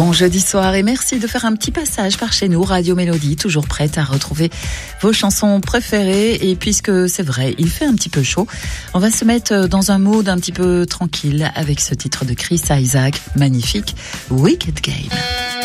Bon jeudi soir et merci de faire un petit passage par chez nous, Radio Mélodie, toujours prête à retrouver vos chansons préférées. Et puisque c'est vrai, il fait un petit peu chaud, on va se mettre dans un mood un petit peu tranquille avec ce titre de Chris Isaak, magnifique, Wicked Game.